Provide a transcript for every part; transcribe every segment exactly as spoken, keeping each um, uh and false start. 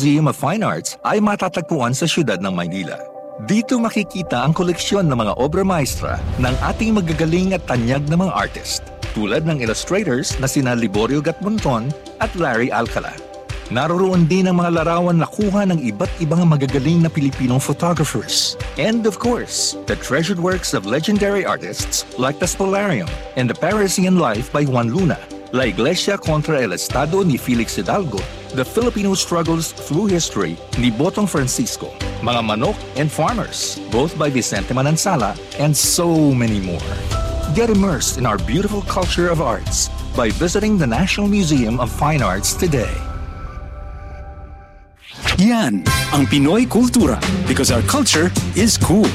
Museum of Fine Arts ay matatagpuan sa siyudad ng Maynila. Dito makikita ang koleksyon ng mga obra maestra ng ating magagaling at tanyag na mga artist, tulad ng illustrators na sina Liborio Gatmonton at Larry Alcala. Naroroon din ang mga larawan na kuha ng iba't ibang magagaling na Pilipinong photographers. And of course, the treasured works of legendary artists like the Spolarium and the Parisian Life by Juan Luna, La Iglesia contra el Estado ni Felix Hidalgo, The Filipino Struggles Through History ni Botong Francisco, Mga Manok and Farmers, both by Vicente Manansala, and so many more. Get immersed in our beautiful culture of arts by visiting the National Museum of Fine Arts today. Yan ang Pinoy Kultura, because our culture is cool.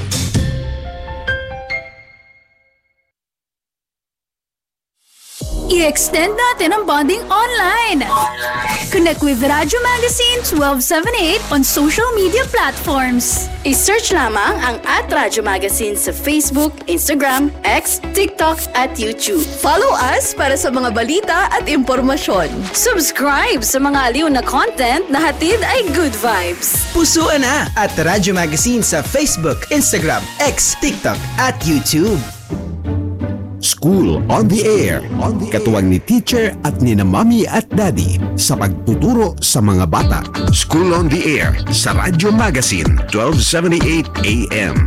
I-extend natin ang bonding online. Connect with Radyo Magazine twelve seventy-eight on social media platforms. I-search lamang ang at Radyo Magazine sa Facebook, Instagram, X, TikTok at YouTube. Follow us para sa mga balita at impormasyon. Subscribe sa mga aliw na content na hatid ay good vibes. Pusuan na at Radyo Magazine sa Facebook, Instagram, X, TikTok at YouTube. School on the Air, katuwang ni teacher at ni na mommy at daddy sa pagtuturo sa mga bata. School on the Air sa Radyo Magazine twelve seventy-eight A M.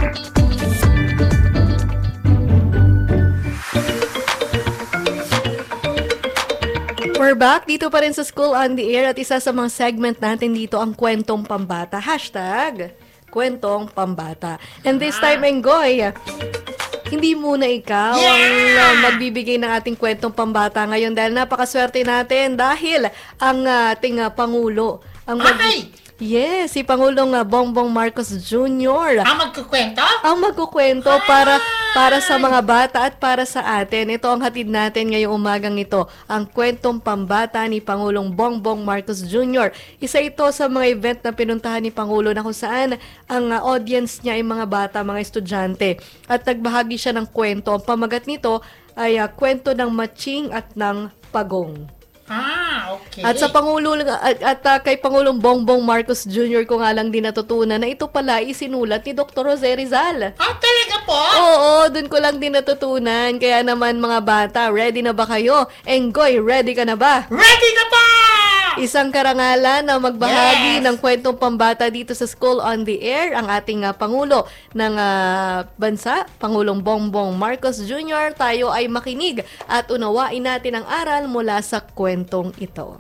We're back dito pa rin sa School on the Air at isa sa mga segment natin dito ang Kwentong Pambata. Hashtag Kwentong Pambata. And this time, Enggoy, hindi muna ikaw yeah! ang uh, magbibigay ng ating kwentong pambata ngayon dahil napakaswerte natin dahil ang uh, ating uh, Pangulo ang mag- okay. Yes, si Pangulong uh, Bongbong Marcos Junior Ang magkukwento? Ang magkukwento ah! para para sa mga bata at para sa atin. Ito ang hatid natin ngayong umagang ito, ang Kwentong Pambata ni Pangulong Bongbong Marcos Junior Isa ito sa mga event na pinuntahan ni Pangulo na kung saan ang uh, audience niya ay mga bata, mga estudyante. At nagbahagi siya ng kwento. Ang pamagat nito ay uh, kwento ng matching at ng pagong. Ah, okay. At sa Pangulo at, at uh, kay Pangulong Bongbong Marcos Junior ko nga lang din natutunan na ito pala isinulat ni Doctor Jose Rizal. Ah, talaga po? Oo, dun ko lang din natutunan. Kaya naman mga bata, ready na ba kayo? Enggoy, ready ka na ba? Ready na ba? Isang karangalan na magbahagi yes! ng kwentong pambata dito sa School on the Air, ang ating uh, Pangulo ng uh, bansa, Pangulong Bongbong Marcos Junior Tayo ay makinig at unawain natin ang aral mula sa kwentong ito.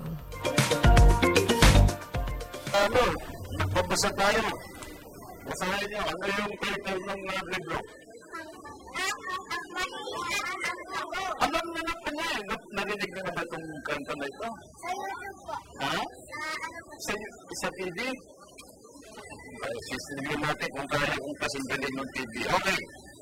Ano, nagbabasa tayo. Basahin niyo, ano yung title ng uh, libro? Alam na na po niya, narinig na ba itong kanta na ito? Sa YouTube po. Ha? Sa, sa T V? Ay, sisilipin natin kung kaya kung pasimbilin ng T V. Okay.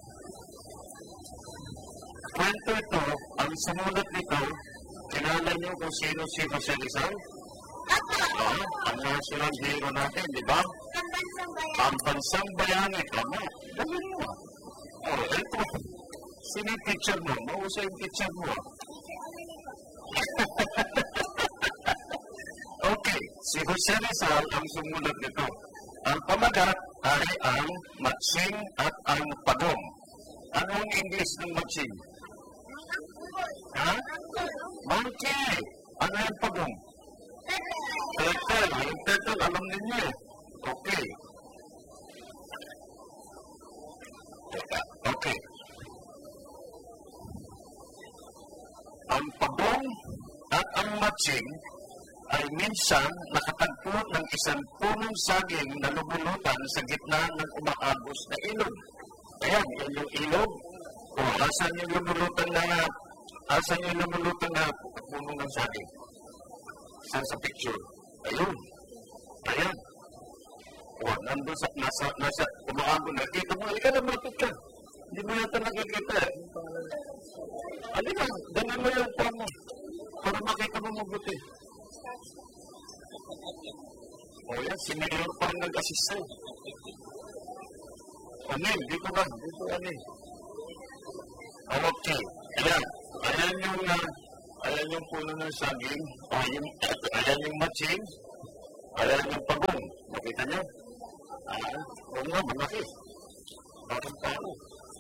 Kwento ito, ang sumulat nito, kilala niyo kung sino si Jose Rizal? Oo, ang national hero natin, di ba? Ang bansang bayani. Tama. Dali mo. Oh, ito. Sino yung teacher mo? Mausa yung teacher mo. Okay, si Jose Rizal ang sumulat nito. Ang pamagat ay ang matching at ang pagong. Ano ang English ng matching? Ha? Monkey! Ano yung pagong? Turtle. Yung turtle, alam ninyo. Okay. Okay. Ang pagong at ang matching ay minsan nakatagpo ng isang punong saging na lumulutan sa gitna ng umaagos na ilog. Ayan, yun yung ilog. O, asan yung lumulutan na, asan yung lumulutan na puno ng saging? Saan sa picture? Ayun. Ayan. O, nandun sa, nasa, nasa umaagos na. Kita mo, ika na malapit ka. Hindi mo yata nakikita eh. Ano na, ganun mo yung pamo. Para makita mo mabuti. O yan, si Mayor pa ang nag-assist sa'yo. Anil, dito ba? Dito, Anil. Okay. Ayan. Ayan yung, uh, ayan yung puno ng saging. O, yung, ayan yung matching. Kaya yung pagong, nakita niyo? Ah, oo nga, malaki. Bakit tao?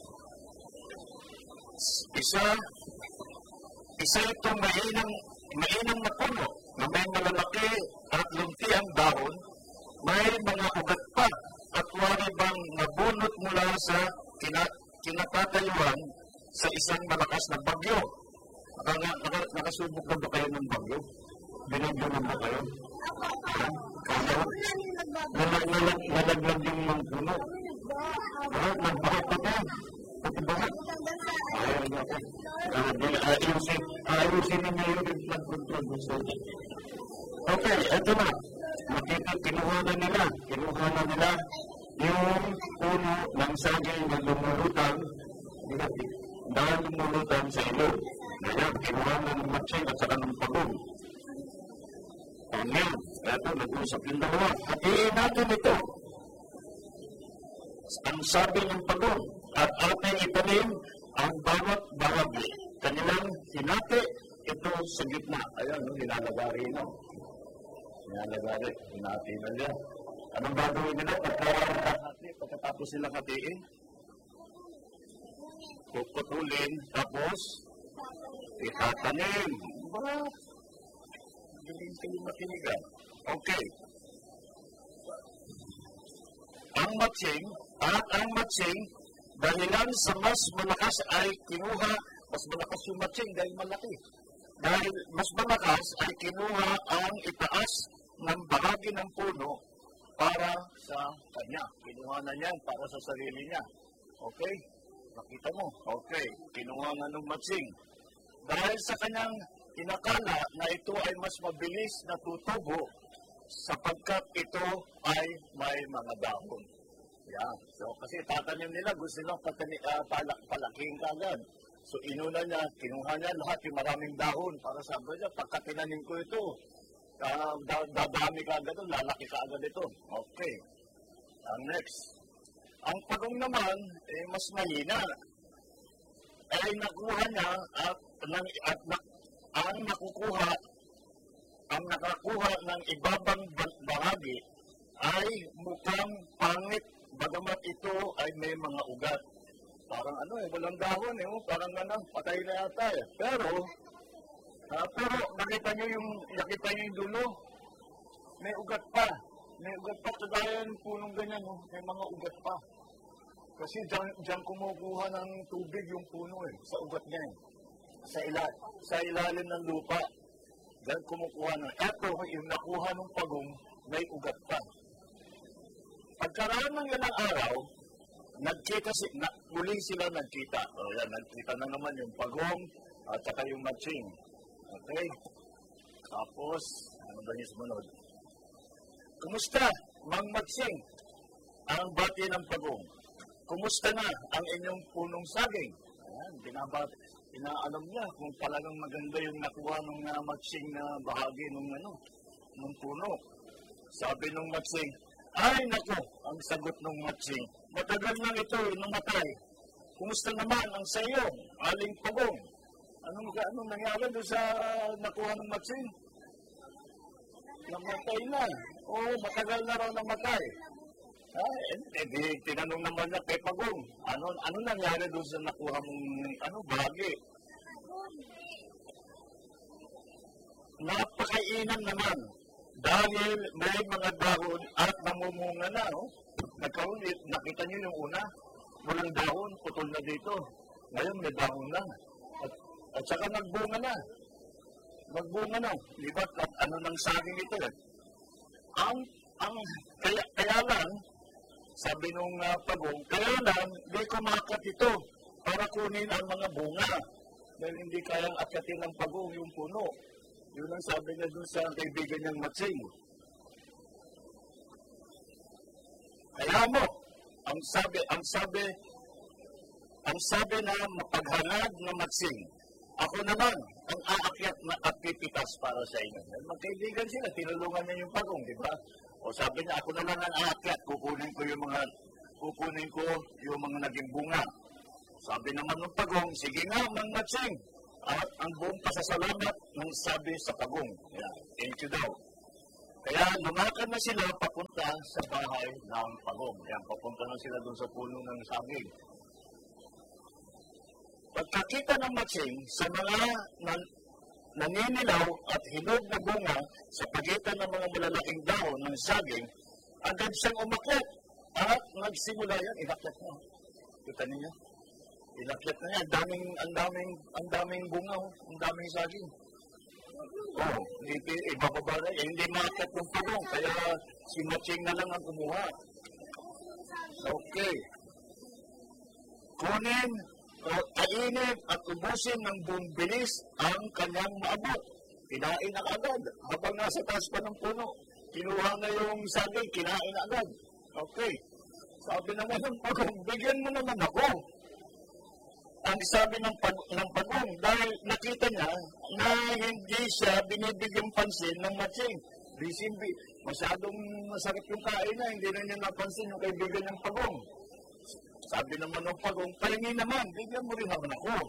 Isa, isa itong mainang, mainang na puno na may malalaki at lunti ang dahon, may mga ugat pa at wari bang nabunot mula sa kina, kinakatayuan sa isang malakas na bagyo. Naka, naka, nakasubok na ba kayo ng bagyo? Binagyo na ba kayo? Kaya, nalag, nalaglag yung mga puno. Ah, nagbahat pa tayo. Pati bahat. Ayaw niya ko. Ayusin, ayusin ninyo yung flood control. Okay, eto na. Makita, kinuha na nila. Kinuha na nila yung puno ng sagay na lumulutang dahil lumulutang sa ilog. Ngayon, kinuha na ng matsing at saka ng pagong. Ngayon, eto, nag-usap yung dalawa. Hatiin natin ito. Ang sabi ng pagong at ating itanim ang bawat bahagi. Kanilang hinati ito sa gitna. Ayan, no, nilalagari no. Nilalagari, hinati na niya. Anong gagawin nila? Pagkahati, pagkatapos sila hatiin, puputulin, tapos itatanim. Ba? Galing kayo makinigan. Okay. Ang matsing at ang matsing dahilan sa mas malakas ay kinuha, mas malakas yung matsing dahil malaki. Dahil mas malakas ay kinuha ang itaas ng bahagi ng puno para sa kanya. Kinuha na niya para sa sarili niya. Okay? Nakita mo? Okay. Kinuha nga ng matsing. Dahil sa kanyang inakala na ito ay mas mabilis na tutubo sapagkat ito ay may mga dahon. Yan. So, kasi tatanim nila, gusto nilang patani, uh, palak, palaking kagad. So, inuna niya, kinuha niya lahat yung maraming dahon para sabi niya, pagka tinanim ko ito, uh, dadami kagad ito, lalaki kagad ito. Okay. Ang next. Ang pagong naman, eh, mas mahina. Ay nakuha niya at, at, at, at ang nakukuha, ang nakakuha ng ibabang bahagi ay mukhang pangit, bagamat ito ay may mga ugat. Parang ano eh, walang dahon eh, oh, parang ano, patay na yata eh. Pero, uh, pero nakita niyo yung, nakita niyo yung dulo, may ugat pa. May ugat pa, kagaya ng punong ganyan, oh, may mga ugat pa. Kasi dyan, dyan kumukuha ng tubig yung puno eh, sa ugat niya eh. Sa, ila, sa ilalim ng lupa. Dahil kumukuha ng eto, yung nakuha ng pagong, may ugat pa. Pagkaraan ng ilang araw, nagkita si, na, muli sila nagkita. O yan, nagkita na naman yung pagong at saka yung matsing. Okay? Tapos, ano ba yung sumunod? Kumusta, Mang Matsing? Ang bati ng pagong. Kumusta na ang inyong punong saging? Ayan, binabat. Inaalam niya kung talagang maganda yung nakuha ng uh, matsing na bahagi ng ano, ng puno. Sabi ng matsing, ay nako, ang sagot ng matsing, matagal na ito namatay. Kumusta naman ang sa iyo, aling pagong? Anong, anong nangyari doon sa uh, nakuha ng matsing? Namatay na. Oo, matagal na raw namatay. Ay, hindi, tinanong naman niya kay Pagong, ano, ano nangyari doon sa nakuha mong ano, bahagi? Napakainan naman dahil may mga dahon at namumunga na. Oh. Nagkaroon, nakita niyo yung una, walang dahon, putol na dito. Ngayon may dahon na. At, at saka nagbunga na. Nagbunga na. Di ba? At ano nang saging ito eh? Ang, ang, kaya, kaya lang, sabi nung uh, Pagong, kaya lang, di kumakat ito para kunin ang mga bunga. Dahil hindi kayang akatin ng Pagong yung puno. Yun ang sabi niya dun sa kaibigan niyang Matsing. Kaya mo, ang sabi, ang sabi, ang sabi na mapaghanag na Matsing, ako naman ang aakyat na aktivitas para sa inyo. Magkaibigan sila, tinulungan niya yung Pagong, di ba? O sabi niya, ako naman ang aakyat, kukunin ko yung mga, kukunin ko yung mga naging bunga. Sabi naman ng Pagong, sige nga, Mang Matsing. At ang buong pasasalamat ng sabi sa Pagong. Yeah, thank you daw. Kaya lumakad na sila papunta sa bahay ng pagong. Yan, papunta na sila doon sa puno ng saging. Pagkakita ng matsing sa mga nan naninilaw at hinog na bunga sa pagitan ng mga malalaking dahon ng saging, agad siyang umakyat at nagsimula yan. Inakyat na. Kita niyo? Inakyat na yan. Ang daming, ang daming, ang daming bunga, ang daming saging. Oh, ibababa na. Eh, hindi maakyat yung pagong, kaya si matsing na lang ang kumuha. Okay. Kunin, o kainin at ubusin ng buong bilis ang kanyang maabot. Kinain na agad. Habang nasa taas pa ng puno, kinuha na yung saging, kinain na agad. Okay. Sabi naman ng pagong, bigyan mo naman ako. Ang sabi ng, pag ng pagong, dahil nakita niya na hindi siya binibigyan pansin ng matsing. Bisimbi, masyadong masakit yung kain na, hindi na niya napansin yung kaibigan ng pagong. Sabi naman ng pagong, pahingi naman, bigyan mo rin naman ako.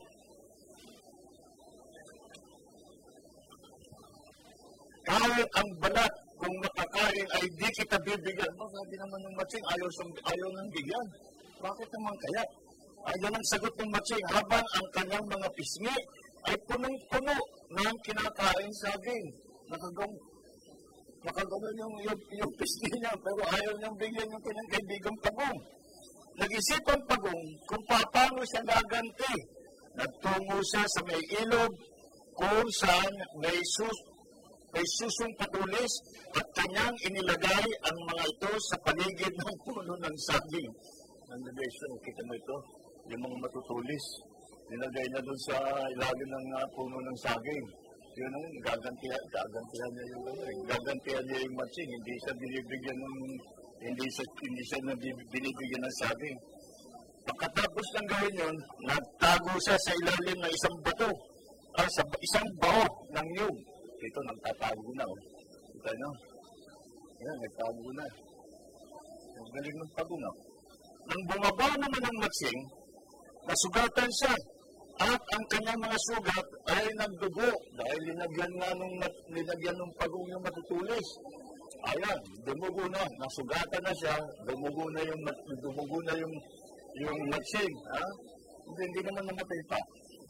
Kahit ang balat kung nakakain ay di kita bibigyan. Oh, sabi naman ng matsing, ayaw, ayaw ng bigyan. Bakit naman kaya? Ayan ang sagot ng matsing, habang ang kanyang mga pisngi ay punong-puno ng kinakain saging. Nakagong, nakagawin yung, yung, yung pisngi niya, pero ayaw niyang bigyan yung kanyang kaibigang pagong. Nag-isip ang pagong kung paano siya gaganti. Nagtungo siya sa may ilog kung saan may, sus, may susong patulis at kanyang inilagay ang mga ito sa paligid ng puno ng saging. Nandun, kita mo ito? Yung mga matutulis, nilagay niya doon sa ilalim ng uh, puno ng saging. Yun ang gagantihan, gagantihan niya yung uh, gagantihan niya yung matsing. Hindi siya binibigyan ng, hindi siya, hindi siya binibigyan ng saging. Pagkatapos ng gawin yun, nagtago siya sa ilalim ng isang bato, ah, sa isang bao ng niyog. Ito, nagtatago na. Oh. Kita niyo? Yan, nagtago na. Ang galing ng pagong. Oh. Nang bumaba naman ang matsing, nasugatan siya at ang kanyang mga sugat ay nagdugo dahil linagyan nga nung, linagyan nung pagong yung matutulis. Ayan, dumugo na, nasugatan na siya, dumugo na yung, dumugo na yung, yung matsing. Ha? Hindi, hindi naman namatay pa.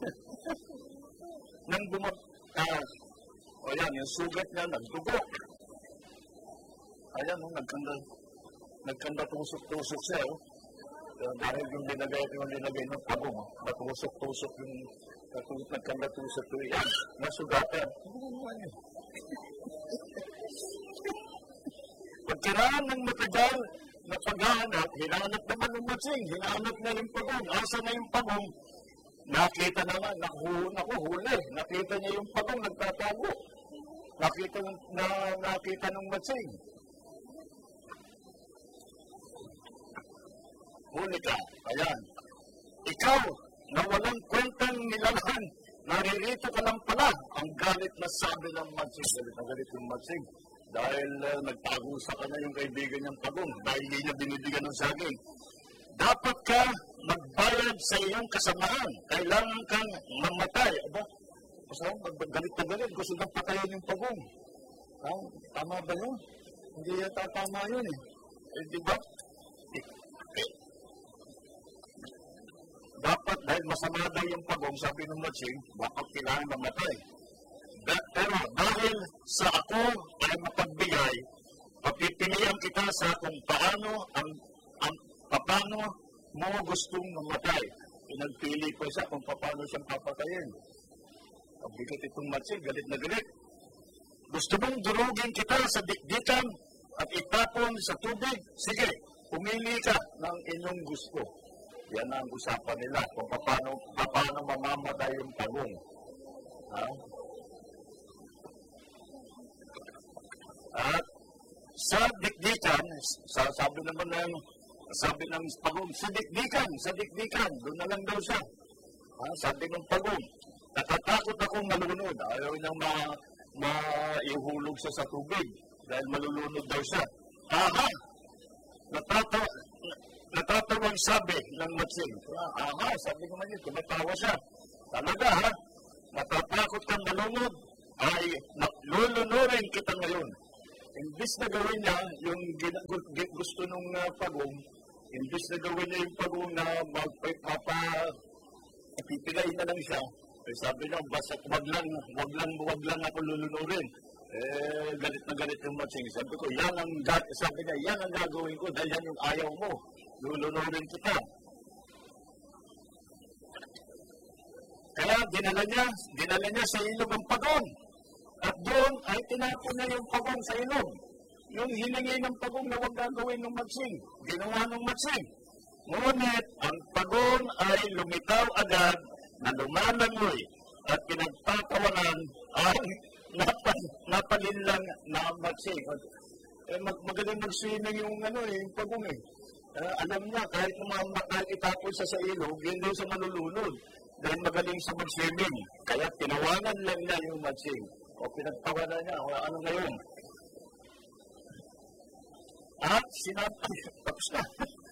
Nang bumab... Ah, ayan, yung sugat niya nagdugo. Ayan, oh, nagkanda, nagkanda tusok-tusok siya. Oh. Uh, dahil yung linagay, yung linagay ng pagong, natusok-tusok yung nagkanda-tusok ito yan, nasugatan. Pagkiraan ng matagal na paghahanap, hinanap naman ng matsing, hinanap na yung pagong, asa na yung pagong, nakita naman, naku, naku, huli, nakita niya yung pagong, nagtatago, nakita, na, nakita ng matsing. Huli ka, ayan. Ikaw, na walang kwentang nilaman, naririto ka lang pala, ang galit na sabi ng matsing. Galit na galit yung matsing. Dahil uh, nagtago sa kanya yung kaibigan niyang pagong, dahil hindi niya binibigyan ng saging. Dapat ka magbayad sa iyong kasamaan. Kailangan kang mamatay. Aba, masarap, galit na galit. Gusto nang patayin yung pagong. Ha? Tama ba yun? Hindi yata tama yun eh. Eh, di ba? Eh, dapat dahil masama daw yung pagong, sabi ng matsing, dapat kailangan mamatay. Da- pero dahil sa ako ay mapagbigay, papipilian kita sa kung paano ang, ang paano mo gustong mamatay. Pinagpili ko siya kung paano siyang papatayin. Ang bigat itong matsing, galit na galit. Gusto mong durugin kita sa dikdikan at itapon sa tubig? Sige, pumili ka ng inyong gusto. Yan ang usapan nila kung paano, paano mamamatay yung pagong. Ha? At sa dikdikan, sa, sabi naman ng, sabi ng pagong, sa dikdikan, sa dikdikan, doon na lang daw siya. Ha? Sabi ng pagong, natatakot akong malunod. Ayaw niyang ma, maihulog siya sa tubig dahil malulunod daw siya. Aha! Natatawa, natatawang sabi ng matsing. Aha, sabi ko man yun, tumatawa siya. Talaga ha, natatakot kang malunod, ay lulunurin kita ngayon. imbis na gawin niya yung gina- gu- gu- gusto nung uh, pagong, imbis na gawin niya yung pagong na magpapa, pipilayin na lang siya. Eh, sabi niya, basta wag lang, wag lang, wag lang ako lulunurin. Eh, galit na galit yung Matsing. Sabi ko, yan ang, sabi niya, yan ang gagawin ko dahil yan yung ayaw mo. Lulunurin kita. Kaya dinala niya, dinala niya sa ilog ang pagong. At doon ay tinapon niya yung pagong sa ilog. Yung hiningi ng pagong na huwag gagawin ng Matsing. Ginawa ng Matsing. Ngunit, ang pagong ay lumitaw agad na lumalangoy at pinagtatawanan ang napan, napalinlang na Matsing. Eh, mag magaling mag-swimming yung, ano, eh, yung pagong eh. Uh, alam niya, kahit naman kahit itapon siya sa ilog, hindi siya malulunod. Dahil magaling siya mag-swimming. Kaya tinawanan lang niya yung Matsing. O pinagtawanan niya, o ano ngayon? At sinabi, tapos na.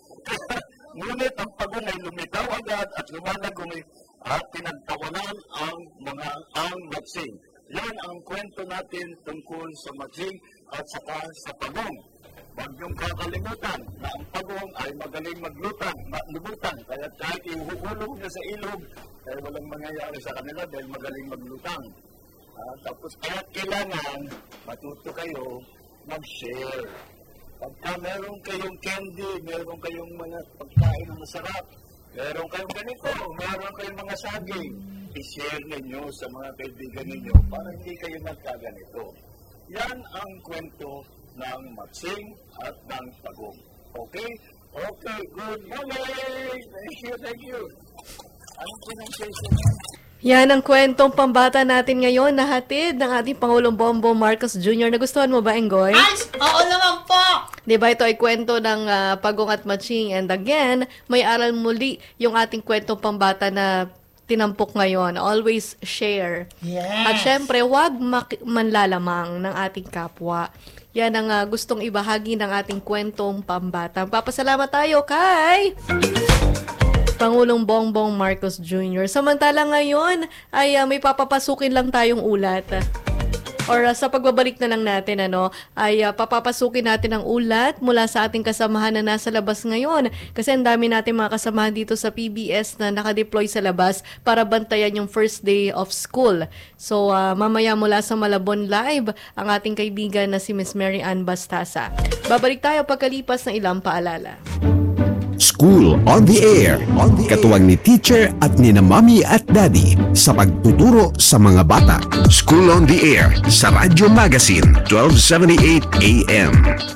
Ngunit ang pagong ay lumitaw agad at lumalagoy at pinagtawanan ang mga ang Matsing. Yan ang kwento natin tungkol sa Matsing at saka sa pagong. Huwag niyong kakalimutan na ang pagong ay magaling maglutang, maglubutang. Kaya kahit ihuhulog niya sa ilog, ay walang mangyayari sa kanila dahil magaling maglutang. Ah, tapos kaya kailangan matuto kayo mag-share. Pagka meron kayong candy, meron kayong mga pagkain na masarap, meron kayong ganito, meron kayong mga saging, i-share ninyo sa mga kaibigan ninyo para hindi kayo magkaganito. Yan ang kwento ng Matsing at ng pagong. Okay? Okay, good morning! Thank you, thank you. Anong pronunciation yan? Yan ang kwentong pambata natin ngayon na hatid ng ating Pangulong Bongbong Marcos Junior Nagustuhan mo ba, Enggoy? Ay, oo naman po! Diba ito ay kwento ng uh, pagong at Matsing, and again, may aral muli yung ating kwentong pambata na tinampok ngayon. Always share. Yes. At syempre, huwag mak- manlalamang ng ating kapwa. Yan ang uh, gustong ibahagi ng ating kwentong pambata. Papasalamat tayo kay Pangulong Bongbong Marcos Junior Samantala ngayon ay uh, may papapasukin lang tayong ulat. Or uh, sa pagbabalik na lang natin, ano, ay uh, papapasukin natin ang ulat mula sa ating kasamahan na nasa labas ngayon. Kasi ang dami natin mga kasamahan dito sa P B S na nakadeploy sa labas para bantayan yung first day of school. So, uh, mamaya mula sa Malabon Live, ang ating kaibigan na si Miss Mary Ann Bastasa. Babalik tayo pagkalipas ng ilang paalala. School on the Air. Katuwang ni teacher at ni na mommy at daddy sa pagtuturo sa mga bata. School on the Air sa Radyo Magazine, twelve seventy-eight A M.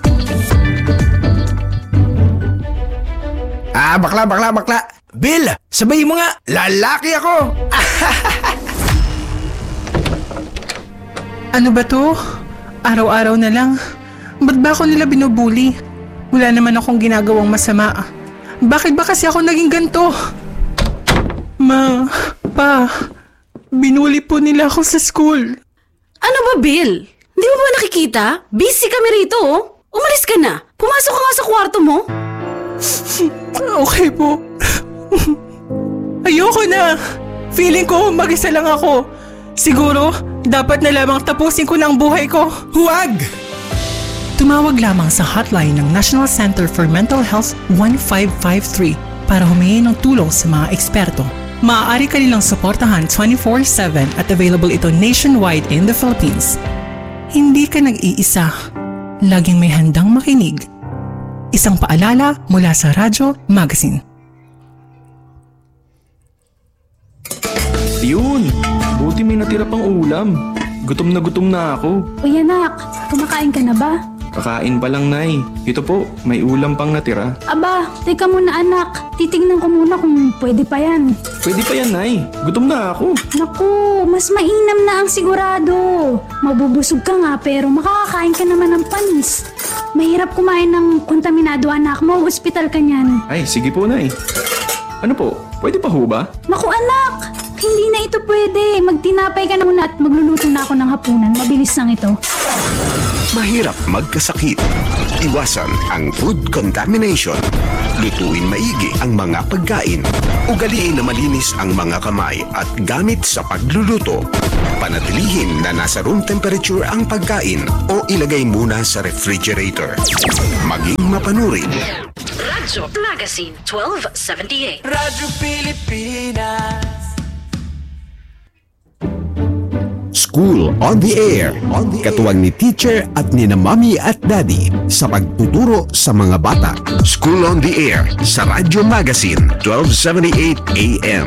Ah, bakla, bakla, bakla. Bill, sabayin mo nga, lalaki ako. Ano ba to? Araw-araw na lang. Ba't ba ako nila binubuli? Wala naman akong ginagawang masama. Bakit ba kasi ako naging ganito? Ma, pa, binuli po nila ako sa school. Ano ba, Bill? Hindi mo ba nakikita? Busy kami rito, oh. Umalis ka na. Pumasok ka nga sa kwarto mo. Okay po. Ayoko na. Feeling ko mag-isa lang ako. Siguro, dapat na lamang tapusin ko ng buhay ko. Huwag! Tumawag lamang sa hotline ng National Center for Mental Health one five five three para humingi ng tulong sa mga eksperto. Maaari ka nilang suportahan twenty-four seven at available ito nationwide in the Philippines. Hindi ka nag-iisa. Laging may handang makinig. Isang paalala mula sa Radyo Magazine. Yun! Buti may natira pang ulam. Gutom na gutom na ako. Uy anak, kumakain ka na ba? Kakain pa lang, Nay. Ito po, may ulam pang natira. Aba, teka muna anak. Titignan ko muna kung pwede pa yan. Pwede pa yan, Nay. Gutom na ako. Naku, mas mainam na ang sigurado. Mabubusog ka nga pero makakakain ka naman ng panis. Mahirap kumain ng kontaminado anak mo. Hospital ka niyan. Ay, sige po, Nay. Ano po, pwede pa ho ba? Naku anak, hindi na ito pwede. Magtinapay ka na muna at magluluto na ako ng hapunan. Mabilis lang ito. Mahirap magkasakit. Iwasan ang food contamination. Lutuin maigi ang mga pagkain. Ugaliin na malinis ang mga kamay at gamit sa pagluluto. Panatilihin na nasa room temperature ang pagkain o ilagay muna sa refrigerator. Maging mapanuri. Radyo Magazine twelve seventy-eight. Radyo Pilipinas. School on the Air. Katuwang ni teacher at ni na mommy at daddy sa pagtuturo sa mga bata. School on the Air sa Radyo Magazine twelve seventy-eight A M.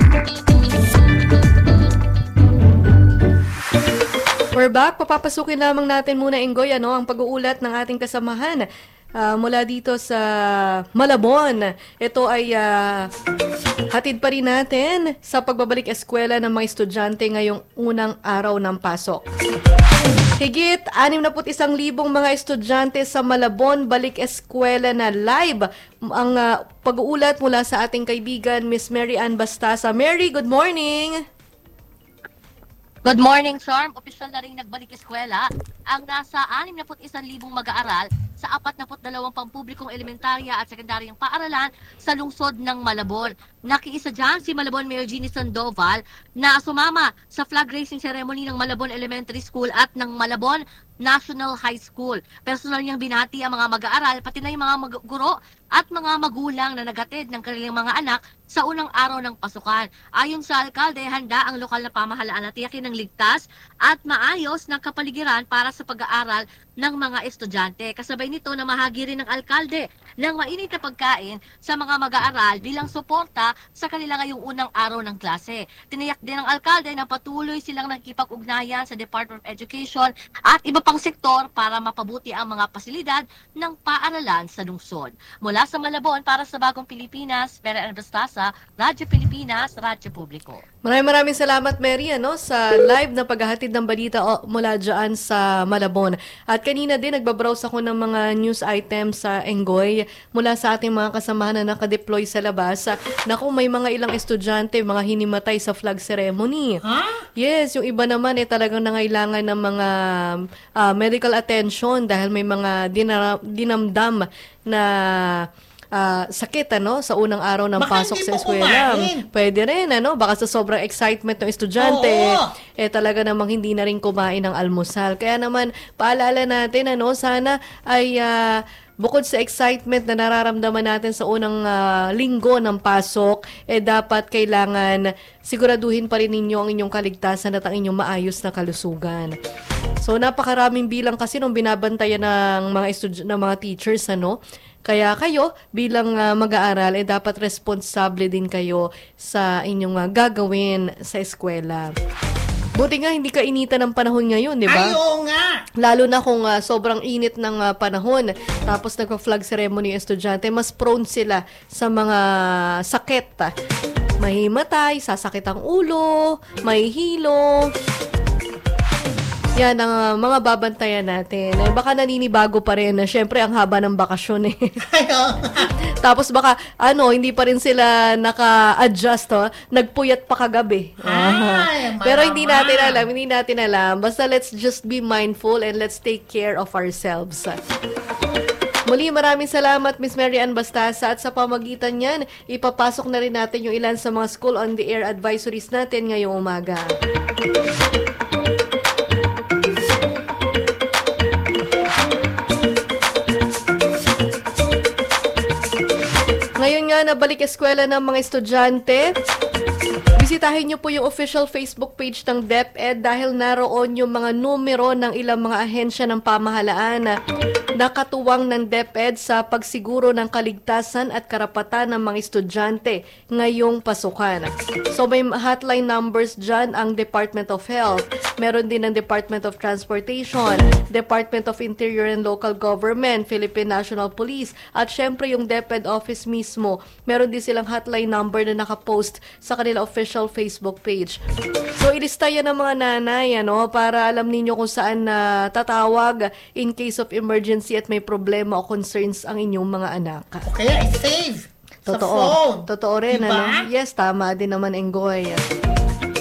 We're back. Papapasukin lamang natin muna, Enggoy, ano, ang pag-uulat ng ating kasamahan uh, mula dito sa Malabon. Ito ay uh, hatid pa rin natin sa pagbabalik eskwela ng mga estudyante ngayong unang araw ng pasok. Higit anim na put isang libong mga estudyante sa Malabon balik eskwela na live. Ang uh, pag-uulat mula sa ating kaibigan, Miss Mary Ann Bastasa. Mary, good morning! Good morning, Charm. Opisyal na rin nagbalik eskwela ang nasa anim na put isang libong mag-aaral sa apat na put dalawang pampublikong elementarya at sekundaryang paaralan sa lungsod ng Malabon. Nakiisa dyan si Malabon Mayor Jeannie Sandoval na sumama sa flag raising ceremony ng Malabon Elementary School at ng Malabon National High School. Personal niyang binati ang mga mag-aaral pati na yung mga mag- guro at mga magulang na nagatid ng kanilang mga anak sa unang araw ng pasukan. Ayon sa alkalde, handa ang lokal na pamahalaan na tiyakin ng ligtas at maayos ng kapaligiran para sa pag-aaral ng mga estudyante. Kasabay nito na mahagi rin ng alkalde ng mainit na pagkain sa mga mag-aaral bilang suporta sa kanila ngayong unang araw ng klase. Tiniyak din ng alkalde na patuloy silang nakikipag-ugnayan sa Department of Education at iba pang sektor para mapabuti ang mga pasilidad ng paaralan sa lungsod. Mula sa Malabon para sa Bagong Pilipinas, Mary Ann Bastasa, Radyo Pilipinas, Radyo Publiko. Maraming maraming salamat, Mary, ano, sa live na paghahatid ng balita o, mula dyan sa Malabon. At kanina din, nagbabrowse ako ng mga news items sa Enggoy mula sa ating mga kasamahan na nakadeploy sa labas. Naku, may mga ilang estudyante, mga hinimatay sa flag ceremony. Huh? Yes, yung iba naman eh talagang nangailangan ng mga uh, medical attention dahil may mga dina- dinamdam na Uh, sakit ano sa unang araw ng Baka pasok hindi sa mo eskwela. kumain. Pwede rin ano, baka sa sobrang excitement ng estudyante Oo. eh talaga namang hindi na rin kumain ng almusal. Kaya naman paalala natin ano, sana ay uh, bukod sa excitement na nararamdaman natin sa unang uh, linggo ng pasok, eh dapat kailangan siguraduhin pa rin ninyo ang inyong kaligtasan at ang inyong maayos na kalusugan. So napakaraming bilang kasi nung binabantayan ng mga estudyo- ng mga teachers ano. Kaya kayo bilang uh, mag-aaral eh dapat responsable din kayo sa inyong uh, gagawin sa eskwela. Buti nga hindi ka initan ng panahon ngayon, di ba? Ay, oo nga. Lalo na kung uh, sobrang init ng uh, panahon, tapos nagpa-flag ceremony yung estudyante, mas prone sila sa mga sakit. May himatay, sasakit ang ulo, may hilo. Yan ang uh, mga babantayan natin. Eh, baka naninibago pa rin na syempre ang haba ng bakasyon eh. Tapos baka ano, hindi pa rin sila naka-adjust oh. Nagpuyat pa kagabi. Ay, Pero hindi natin alam, hindi natin alam. Basta let's just be mindful and let's take care of ourselves. Muli, maraming salamat Miss Mary Ann Bastasa at sa pamagitan niyan, ipapasok na rin natin yung ilan sa mga School on the Air advisories natin ngayong umaga. Ngayon nga, nabalik eskwela ng mga estudyante. Bisitahin niyo po yung official Facebook page ng DepEd dahil naroon yung mga numero ng ilang mga ahensya ng pamahalaan na nakatuwang ng DepEd sa pagsiguro ng kaligtasan at karapatan ng mga estudyante ngayong pasukan. So may hotline numbers dyan ang Department of Health, meron din ang Department of Transportation, Department of Interior and Local Government, Philippine National Police, at syempre yung DepEd office mismo. Meron din silang hotline number na nakapost sa kanila official Facebook page. So ilista yan ng mga nanay ano, para alam ninyo kung saan na uh, tatawag in case of emergency at may problema o concerns ang inyong mga anak. Kaya i-save Totoo. sa phone. Totoo rin, Diba? ano? Yes, tama din naman, Enggoy.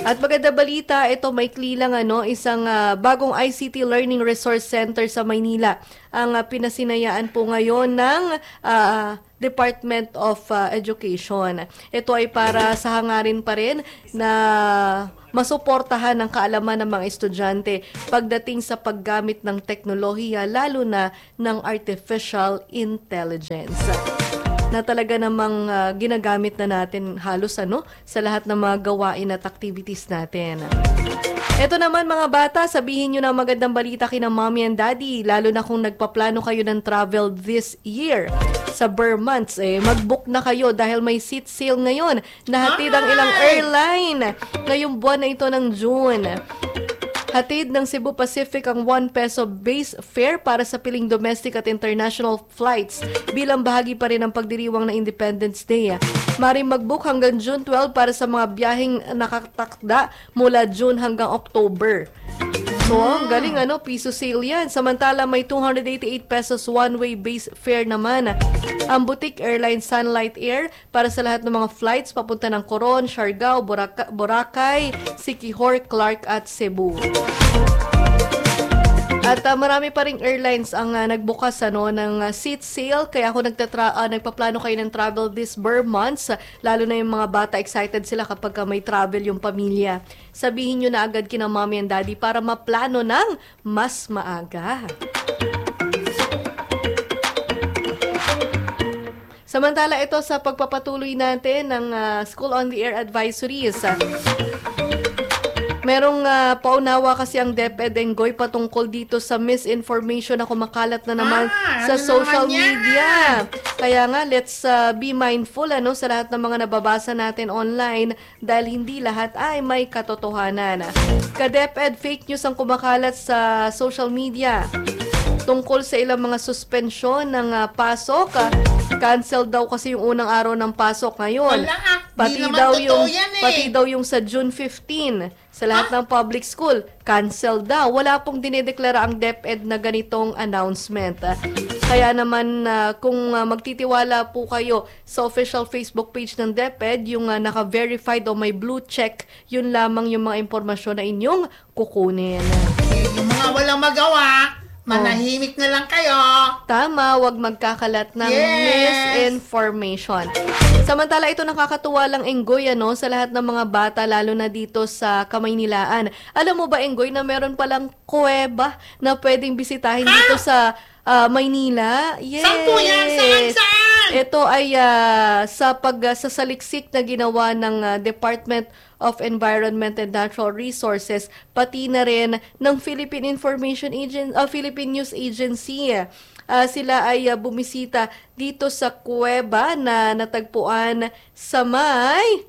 At maganda balita, ito maikli lang ano, isang uh, bagong I C T Learning Resource Center sa Maynila. Ang uh, pinasinayaan po ngayon ng uh, Department of uh, Education. Ito ay para sa hangarin pa rin na masuportahan ang kaalaman ng mga estudyante pagdating sa paggamit ng teknolohiya, lalo na ng artificial intelligence, na talaga namang uh, ginagamit na natin halos ano sa lahat ng mga gawain at activities natin. Ito naman mga bata, sabihin nyo na magandang balita kina mommy and daddy, lalo na kung nagpaplano kayo ng travel this year sa Burr months, eh, mag-book na kayo dahil may seat sale ngayon na hatid ang ilang airline ngayong buwan na ito ng June. Hatid ng Cebu Pacific ang one peso base fare para sa piling domestic at international flights bilang bahagi pa rin ng pagdiriwang na Independence Day. Maring mag-book hanggang June twelve para sa mga biyaheng nakatakda mula June hanggang October. So, ang galing ano, piso sale yan. Samantala, may two hundred eighty-eight pesos one-way base fare naman. Ang boutique airline Sunlight Air para sa lahat ng mga flights papunta ng Coron, Siargao, Boracay, Boracay Siquijor, Clark at Cebu. At uh, marami pa ring airlines ang uh, nagbukas ano, ng uh, seat sale. Kaya ako nagtatra- uh, nagpaplano kayo ng travel this Burr months. Uh, lalo na yung mga bata, excited sila kapag uh, may travel yung pamilya. Sabihin nyo na agad kina mommy and daddy para maplano ng mas maaga. Samantala, ito sa pagpapatuloy natin ng uh, School on the Air advisories. Uh, Merong uh, paunawa kasi ang DepEd Enggoy patungkol dito sa misinformation na kumakalat na naman ah, sa ano social naman media. Kaya nga, let's uh, be mindful ano, sa lahat ng mga nababasa natin online dahil hindi lahat ay may katotohanan. Ka-DepEd, fake news ang kumakalat sa social media tungkol sa ilang mga suspensyon ng uh, pasok. Uh, cancel daw kasi yung unang araw ng pasok ngayon. Wala, pati daw yung eh. pati daw yung sa June fifteenth sa lahat ah? ng public school, cancel daw. Wala pong dinedeklara ang DepEd na ganitong announcement. Kaya naman uh, kung uh, magtitiwala po kayo sa official Facebook page ng DepEd, yung uh, naka-verified o may blue check, yun lamang yung mga impormasyon na inyong kukunin. Yung mga walang magawa, manahimik na lang kayo. Tama, wag magkakalat ng yes. misinformation. Samantala, ito nakakatuwa lang, Enggoy, ano, sa lahat ng mga bata, lalo na dito sa Kamaynilaan. Alam mo ba, Enggoy, na meron palang kuweba na pwedeng bisitahin ha? dito sa uh, Maynila? Yes. Saan po yan? Saan? Saan? Ito ay uh, sa pagsasaliksik uh, na ginawa ng uh, Department of Environment and Natural Resources, pati na rin ng Philippine Information Agency, uh, Philippine News Agency. Uh, sila ay uh, bumisita dito sa kuweba na natagpuan sa may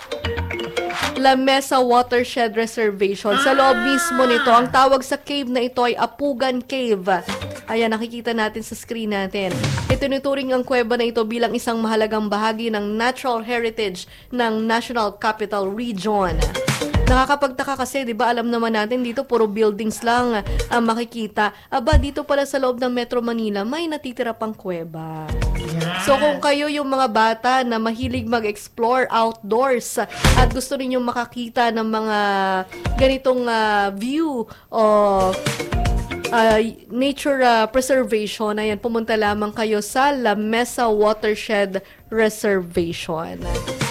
La Mesa Watershed Reservation. Sa loob mismo nito, ang tawag sa cave na ito ay Apugan Cave. Ayan, nakikita natin sa screen natin. Itinuturing ang kuweba na ito bilang isang mahalagang bahagi ng natural heritage ng National Capital Region. Nakakapagtaka kasi, di ba, alam naman natin dito puro buildings lang ang makikita. Aba, dito pala sa loob ng Metro Manila, may natitira pang kuweba. Yes. So kung kayo yung mga bata na mahilig mag-explore outdoors at gusto ninyong makakita ng mga ganitong uh, view o uh, nature uh, preservation, ayan, pumunta lamang kayo sa La Mesa Watershed Reservation.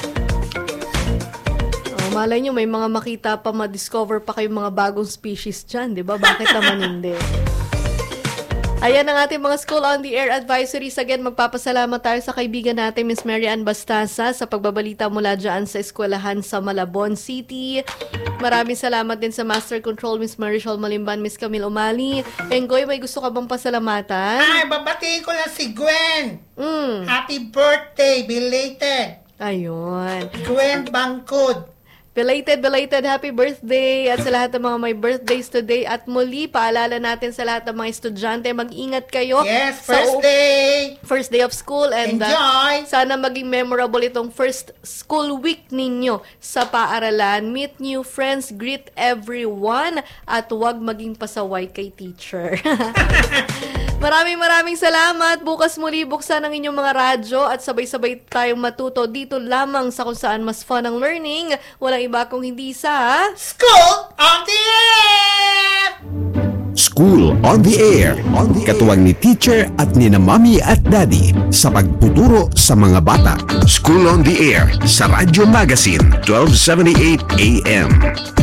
Malay nyo, may mga makita pa, ma-discover pa kayong mga bagong species dyan, di ba? Bakit naman hindi? Ayan ang ating mga School on the Air advisories. Again, magpapasalamat tayo sa kaibigan natin, Miss Mary Ann Bastasa, sa pagbabalita mula dyan sa eskwelahan sa Malabon City. Maraming salamat din sa Master Control, Miss Marichol Malimban, Miss Camille Umali. Enggoy, may gusto ka bang pasalamatan? Ay, babatiin ko lang si Gwen. Mm. Happy birthday, belated. Ayun. Gwen Bangkod. Belated, belated happy birthday at sa lahat ng mga may birthdays today. At muli, paalala natin sa lahat ng mga estudyante, mag-ingat kayo. Yes, first day! First day of school. And enjoy! Uh, sana maging memorable itong first school week ninyo sa paaralan. Meet new friends, greet everyone, at huwag maging pasaway kay teacher. Maraming maraming salamat. Bukas muli buksan ang inyong mga radyo at sabay-sabay tayong matuto dito lamang sa kung saan mas fun ang learning. Walang iba kung hindi sa School on the Air! School on the Air. Katuwang ni teacher at ni na mommy at daddy sa pagtuturo sa mga bata. School on the Air sa Radyo Magazine, twelve seventy-eight A M.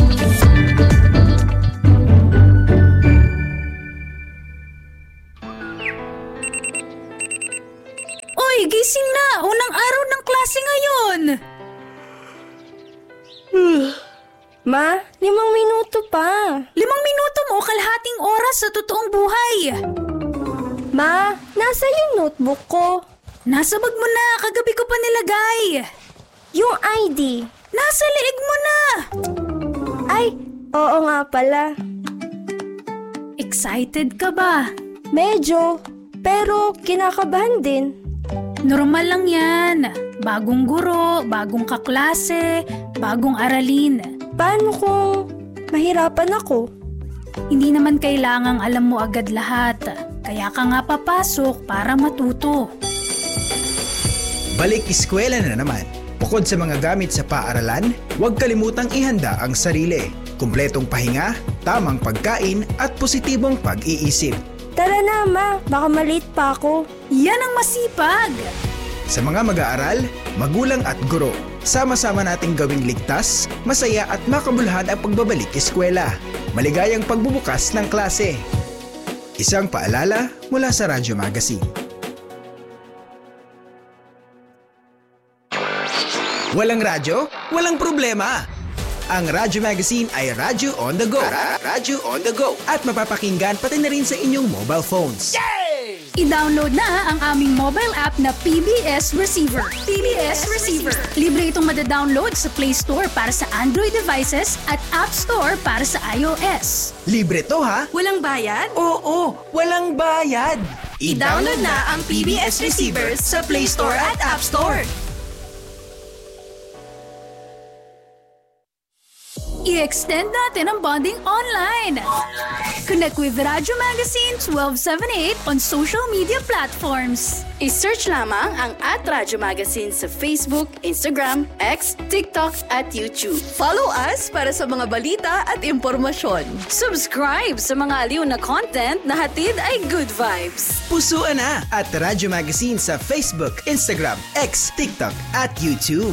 Oy, gising na! Unang araw ng klase ngayon! Ma, limang minuto pa. Limang minuto mo, kalahating oras sa totoong buhay. Ma, nasa yung notebook ko. Nasa bag mo na, kagabi ko pa nilagay. Yung I D. Nasa leeg mo na. Ay, oo nga pala. Excited ka ba? Medyo, pero kinakabahan din. Normal lang yan. Bagong guro, bagong kaklase, bagong aralin. Paano kung mahirapan ako? Hindi naman kailangang alam mo agad lahat. Kaya ka nga papasok para matuto. Balik eskwela na naman. Bukod sa mga gamit sa paaralan, huwag kalimutang ihanda ang sarili. Kumpletong pahinga, tamang pagkain at positibong pag-iisip. Tara na, Ma. Baka maliit pa ako. Yan ang masipag! Sa mga mag-aaral, magulang at guro, sama-sama nating gawing ligtas, masaya at makabuluhan ang pagbabalik eskwela. Maligayang pagbubukas ng klase. Isang paalala mula sa Radyo Magazine. Walang radyo? Walang problema! Ang Radyo Magazine ay Radyo on the go. Radyo on the go. At mapapakinggan pati na rin sa inyong mobile phones. I-download na ang aming mobile app na P B S Receiver. P B S Receiver. Libre itong madadownload sa Play Store para sa Android devices at App Store para sa iOS. Libre to ha? Walang bayad? Oo, walang bayad. I-download na ang P B S Receiver sa Play Store at App Store. I-extend natin ang bonding online. Connect with Radyo Magazine twelve seventy-eight on social media platforms. I-search lamang ang at Radyo Magazine sa Facebook, Instagram, X, TikTok at YouTube. Follow us para sa mga balita at impormasyon. Subscribe sa mga aliw na content na hatid ay good vibes. Pusuan na at Radyo Magazine sa Facebook, Instagram, X, TikTok at YouTube.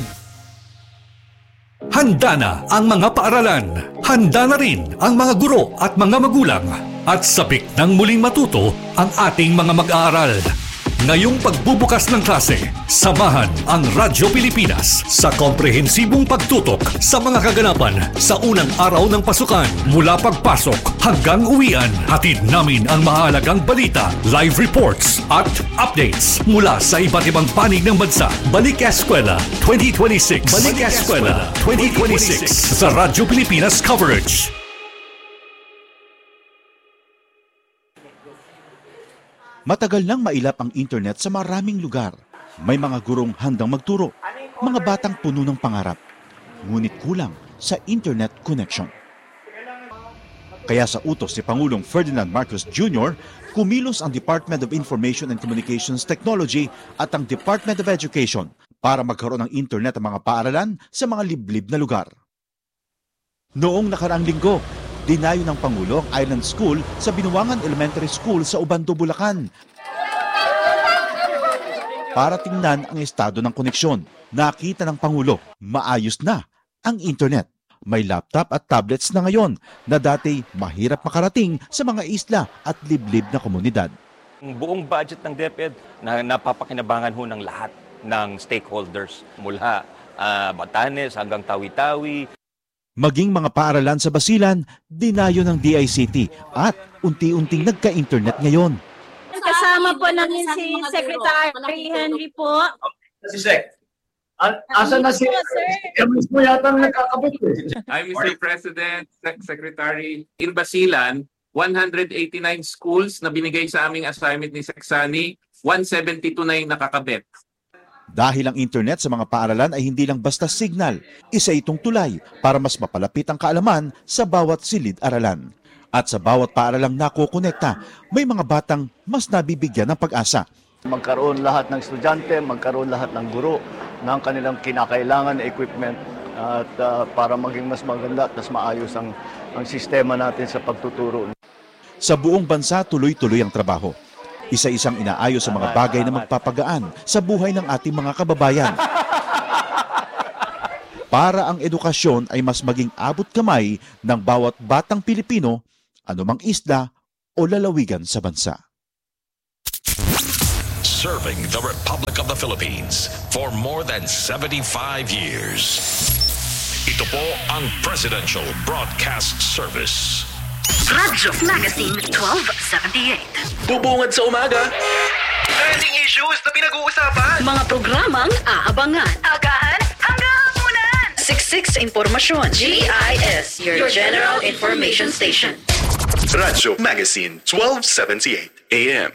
Handa na ang mga paaralan. Handa na rin ang mga guro at mga magulang. At sabik ng muling matuto ang ating mga mag-aaral. Ngayong pagbubukas ng klase, samahan ang Radyo Pilipinas sa komprehensibong pagtutok sa mga kaganapan sa unang araw ng pasukan. Mula pagpasok hanggang uwian, hatid namin ang mahalagang balita, live reports at updates mula sa iba't ibang panig ng bansa. Balik Eskwela twenty twenty-six. Balik Eskwela twenty twenty-six sa Radyo Pilipinas coverage. Matagal nang mailap ang internet sa maraming lugar. May mga gurong handang magturo, mga batang puno ng pangarap, ngunit kulang sa internet connection. Kaya sa utos si Pangulong Ferdinand Marcos Junior, kumilos ang Department of Information and Communications Technology at ang Department of Education para magkaroon ng internet ang mga paaralan sa mga liblib na lugar. Noong nakaraang linggo, dinayo ng Pangulo ang Island School sa Binuangan Elementary School sa Ubando, Bulacan para tingnan ang estado ng koneksyon. Nakita ng Pangulo, maayos na ang internet. May laptop at tablets na ngayon na dati mahirap makarating sa mga isla at liblib na komunidad. Ang buong budget ng DepEd na napapakinabangan ho ng lahat ng stakeholders mula uh, Batanes hanggang Tawi-Tawi. Maging mga paaralan sa Basilan, dinayo ng D I C T at unti-unting nagka-internet ngayon. Kasama po namin si Secretary Henry po. Si Sec. Asa na si Emis mo yata nagkakabit eh. Hi, Mister President, Sec Secretary. In Basilan, one hundred eighty-nine schools na binigay sa aming assignment ni Seksani, one seventy-two na yung nakakabit. Dahil ang internet sa mga paaralan ay hindi lang basta signal, isa itong tulay para mas mapalapit ang kaalaman sa bawat silid-aralan. At sa bawat paaralang nakukonekta, may mga batang mas nabibigyan ng pag-asa. Magkaroon lahat ng estudyante, magkaroon lahat ng guro ng kanilang kinakailangan na equipment at uh, para maging mas maganda at mas maayos ang, ang sistema natin sa pagtuturo. Sa buong bansa, tuloy-tuloy ang trabaho. Isa-isang inaayos sa mga bagay na magpapagaan sa buhay ng ating mga kababayan. Para ang edukasyon ay mas maging abot kamay ng bawat batang Pilipino, anumang isla o lalawigan sa bansa. Serving the Republic of the Philippines for more than seventy-five years. Ito po ang Presidential Broadcast Service. Radyo Magazine twelve seventy-eight. Bubungad sa umaga. Trending issues na pinag-uusapan. Mga programang aabangan. Agahan hanggang hapunan. Siksik sa impormasyon. G I S, your, your General Information Station. Radyo Magazine twelve seventy-eight A M.